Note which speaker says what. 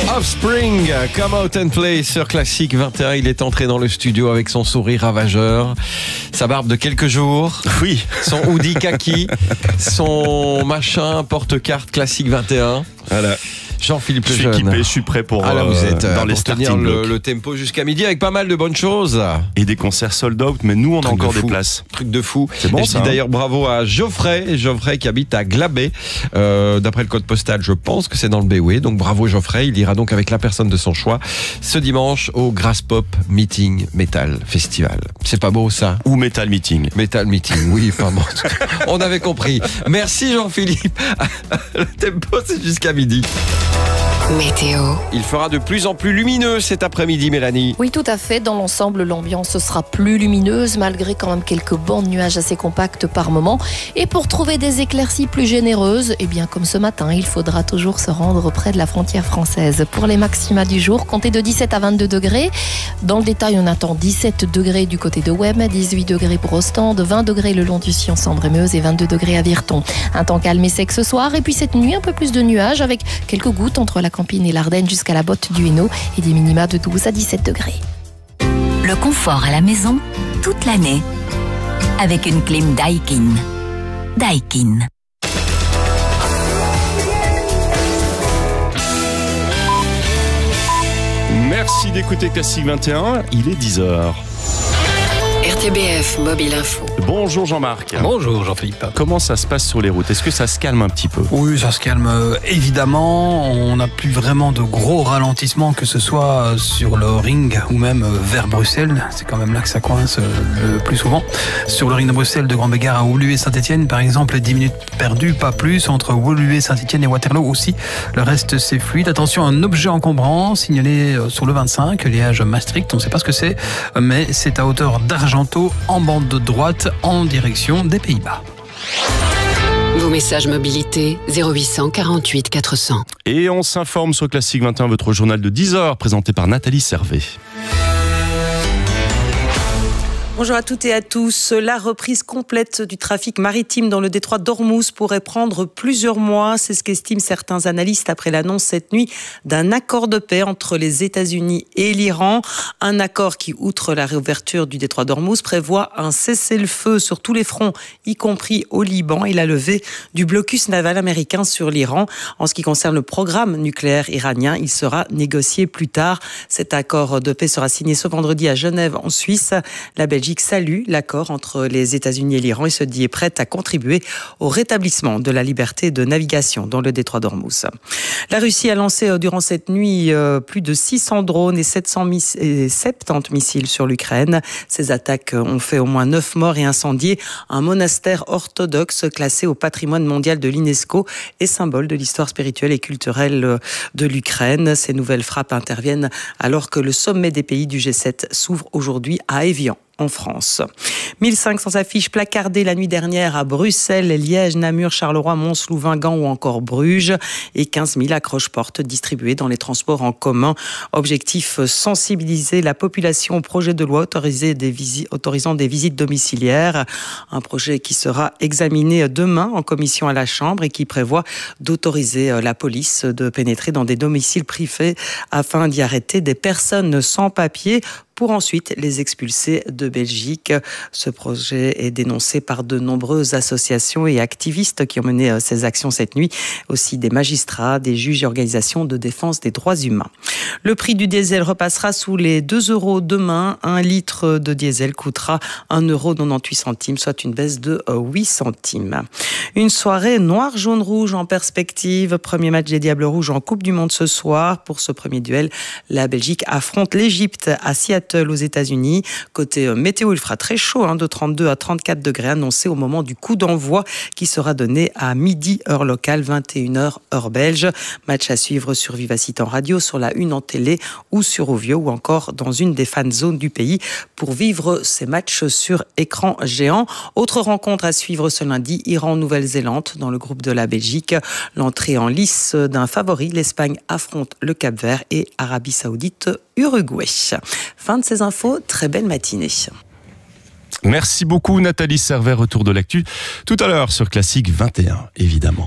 Speaker 1: Offspring, Come Out and Play sur Classic 21. Il est entré dans le studio avec son sourire ravageur, sa barbe de quelques jours,
Speaker 2: oui,
Speaker 1: son hoodie kaki, son machin porte-carte Classic 21.
Speaker 2: Voilà.
Speaker 1: Jean-Philippe
Speaker 2: Lejeune. Je suis équipé, je suis prêt pour,
Speaker 1: vous êtes,
Speaker 2: dans les
Speaker 1: tenir le tempo jusqu'à midi avec pas mal de bonnes choses.
Speaker 2: Et des concerts sold out, mais nous on a encore des places.
Speaker 1: Truc de fou.
Speaker 2: C'est bon,
Speaker 1: et je dis d'ailleurs bravo à Geoffrey qui habite à Glabé. D'après le code postal, je pense que c'est dans le Béoué. Donc bravo Geoffrey, il ira donc avec la personne de son choix ce dimanche au Grass Pop Meeting Metal Festival. C'est pas beau ça?
Speaker 2: Ou Metal Meeting.
Speaker 1: Metal Meeting, oui, enfin bon, on avait compris. Merci Jean-Philippe. Le tempo c'est jusqu'à midi.
Speaker 3: Météo.
Speaker 1: Il fera de plus en plus lumineux cet après-midi, Mélanie.
Speaker 4: Oui, tout à fait. Dans l'ensemble, l'ambiance sera plus lumineuse, malgré quand même quelques bancs de nuages assez compacts par moment. Et pour trouver des éclaircies plus généreuses, eh bien, comme ce matin, il faudra toujours se rendre près de la frontière française. Pour les maxima du jour, comptez de 17 à 22 degrés. Dans le détail, on attend 17 degrés du côté de Wem, 18 degrés pour Ostende, 20 degrés le long du Sion Sambre-et-Meuse et 22 degrés à Virton. Un temps calme et sec ce soir. Et puis cette nuit, un peu plus de nuages avec quelques gouttes entre la Campine et l'Ardenne jusqu'à la botte du Hainaut et des minima de 12 à 17 degrés.
Speaker 3: Le confort à la maison toute l'année avec une clim Daikin. Daikin.
Speaker 2: Merci d'écouter Classic 21, il est 10h.
Speaker 5: RTBF Mobile Info.
Speaker 2: Bonjour Jean-Marc.
Speaker 6: Bonjour Jean-Philippe.
Speaker 2: Comment ça se passe sur les routes? Est-ce que ça se calme un petit peu?
Speaker 6: Oui, ça se calme évidemment. On n'a plus vraiment de gros ralentissements, que ce soit sur le ring ou même vers Bruxelles. C'est quand même là que ça coince le plus souvent. Sur le ring de Bruxelles, de Grand-Bégard à Woluwe-Saint-Etienne, par exemple, 10 minutes perdues, pas plus. Entre Woluwe-Saint-Etienne et Waterloo aussi. Le reste, c'est fluide. Attention, un objet encombrant signalé sur le 25, Liège-Maastricht. On ne sait pas ce que c'est, mais c'est à hauteur d'Argenton, en bande de droite, en direction des Pays-Bas.
Speaker 5: Vos messages mobilité 0800 48 400.
Speaker 2: Et on s'informe sur Classic 21, votre journal de 10h, présenté par Nathalie Servet.
Speaker 7: Bonjour à toutes et à tous. La reprise complète du trafic maritime dans le détroit d'Ormuz pourrait prendre plusieurs mois. C'est ce qu'estiment certains analystes après l'annonce cette nuit d'un accord de paix entre les États-Unis et l'Iran. Un accord qui, outre la réouverture du détroit d'Ormuz, prévoit un cessez-le-feu sur tous les fronts, y compris au Liban, et la levée du blocus naval américain sur l'Iran. En ce qui concerne le programme nucléaire iranien, il sera négocié plus tard. Cet accord de paix sera signé ce vendredi à Genève, en Suisse. La Belgique salue l'accord entre les États-Unis et l'Iran et se dit prête à contribuer au rétablissement de la liberté de navigation dans le détroit d'Ormuz. La Russie a lancé durant cette nuit plus de 600 drones et 70 missiles sur l'Ukraine. Ces attaques ont fait au moins 9 morts et incendié un monastère orthodoxe classé au patrimoine mondial de l'UNESCO et symbole de l'histoire spirituelle et culturelle de l'Ukraine. Ces nouvelles frappes interviennent alors que le sommet des pays du G7 s'ouvre aujourd'hui à Évian, en France. 1500 affiches placardées la nuit dernière à Bruxelles, Liège, Namur, Charleroi, Mons, Louvain, Gand ou encore Bruges et 15 000 accroche-portes distribuées dans les transports en commun. Objectif, sensibiliser la population au projet de loi autorisant des visites domiciliaires. Un projet qui sera examiné demain en commission à la Chambre et qui prévoit d'autoriser la police de pénétrer dans des domiciles privés afin d'y arrêter des personnes sans papier pour ensuite les expulser de Belgique. Ce projet est dénoncé par de nombreuses associations et activistes qui ont mené ces actions cette nuit, aussi des magistrats, des juges et organisations de défense des droits humains. Le prix du diesel repassera sous les 2 € demain. 1 litre de diesel coûtera 1,98 €, soit une baisse de 8 centimes. Une soirée noir, jaune, rouge en perspective. Premier match des Diables Rouges en Coupe du Monde ce soir. Pour ce premier duel, la Belgique affronte l'Égypte à Seattle aux États-Unis. Côté météo, il fera très chaud, de 32 à 34 degrés annoncé au moment du coup d'envoi qui sera donné à midi heure locale, 21h heure belge. Match à suivre sur Vivacité en radio, sur la Une en télé ou sur Ovio ou encore dans une des fan zones du pays pour vivre ces matchs sur écran géant. Autre rencontre à suivre ce lundi, Iran-Nouvelle-Zélande dans le groupe de la Belgique. L'entrée en lice d'un favori, l'Espagne affronte le Cap-Vert et Arabie Saoudite Uruguay. Fin de ces infos, très belle matinée.
Speaker 2: Merci beaucoup Nathalie Servet, retour de l'actu tout à l'heure sur Classic 21, évidemment.